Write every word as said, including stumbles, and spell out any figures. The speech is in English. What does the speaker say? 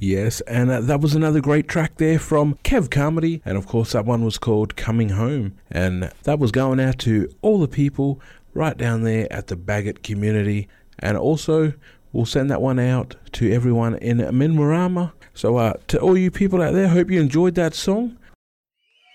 Yes, and uh, that was another great track there from Kev Carmody, and of course that one was called Coming Home, and that was going out to all the people right down there at the Bagot community, and also we'll send that one out to everyone in Minwarama. So uh, to all you people out there, hope you enjoyed that song,